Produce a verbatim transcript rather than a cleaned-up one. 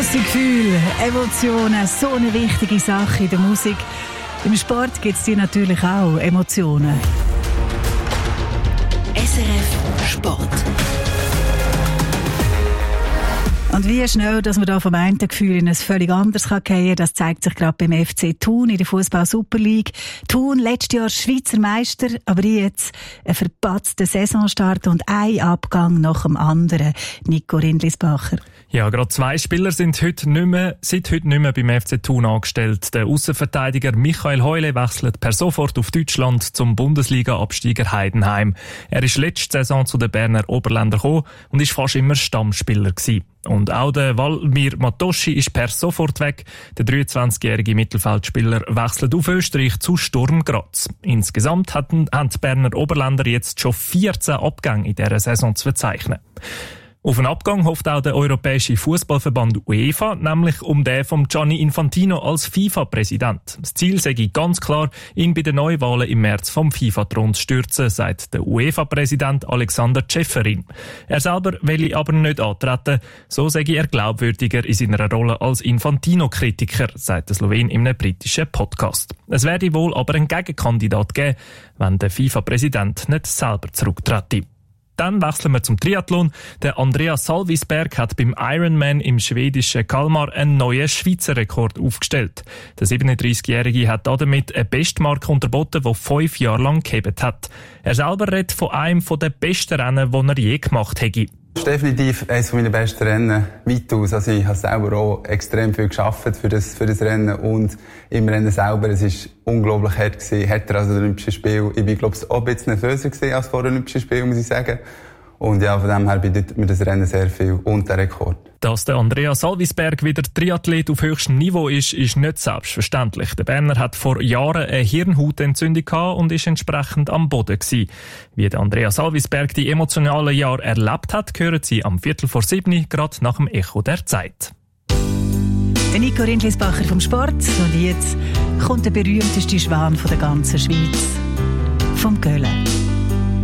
Grosse Gefühle, Emotionen, so eine wichtige Sache in der Musik. Im Sport gibt es natürlich auch Emotionen. S R F Sport. Und wie schnell, dass man da vom einen Gefühl in ein völlig anderes fallen kann, das zeigt sich gerade beim F C Thun in der Fußball-Super League. Thun, letztes Jahr Schweizer Meister, aber jetzt ein verpatzter Saisonstart und ein Abgang nach dem anderen. Nico Rindlisbacher. Ja, gerade zwei Spieler sind heute nicht mehr, seit heute nicht mehr beim F C Thun angestellt. Der Aussenverteidiger Michael Heule wechselt per sofort auf Deutschland zum Bundesliga-Absteiger Heidenheim. Er ist letzte Saison zu den Berner Oberländern gekommen und ist fast immer Stammspieler gewesen. Und auch der Valmir Matoschi ist per sofort weg. Der dreiundzwanzigjährige Mittelfeldspieler wechselt auf Österreich zu Sturm Graz. Insgesamt hatten, haben die Berner Oberländer jetzt schon vierzehn Abgänge in dieser Saison zu verzeichnen. Auf einen Abgang hofft auch der Europäische Fußballverband UEFA, nämlich um den von Gianni Infantino als FIFA-Präsident. Das Ziel sei ganz klar, ihn bei den Neuwahlen im März vom FIFA-Thron zu stürzen, sagt der UEFA-Präsident Alexander Ceferin. Er selber will aber nicht antreten, so sei er glaubwürdiger in seiner Rolle als Infantino-Kritiker, sagt der Slowen in einem britischen Podcast. Es werde wohl aber einen Gegenkandidat geben, wenn der FIFA-Präsident nicht selber zurücktrete. Dann wechseln wir zum Triathlon. Der Andreas Salvisberg hat beim Ironman im schwedischen Kalmar einen neuen Schweizer Rekord aufgestellt. Der siebenunddreißigjährige hat damit eine Bestmarke unterboten, die fünf Jahre lang gehebt hat. Er selber redet von einem der besten Rennen, die er je gemacht hätte. Das ist definitiv eines meiner besten Rennen weitaus. Also ich habe selber auch extrem viel gearbeitet für das, für das Rennen und im Rennen selber, es ist unglaublich hart gewesen, härter als das Olympische Spiel. Ich bin, glaube ich, auch ein bisschen nervöser gewesen als vor dem Olympischen Spiel, muss ich sagen. Und ja, von dem her bedeutet mir das Rennen sehr viel und der Rekord. Dass der Andreas Salvisberg wieder Triathlet auf höchstem Niveau ist, ist nicht selbstverständlich. Der Berner hat vor Jahren eine Hirnhautentzündung gehabt und ist entsprechend am Boden gewesen. Wie der Andreas Salvisberg die emotionalen Jahre erlebt hat, hören Sie am Viertel vor sieben, gerade nach dem Echo der Zeit. Der Nico Rindlisbacher vom Sport. Und jetzt kommt der berühmteste Schwan von der ganzen Schweiz. Vom Göhle.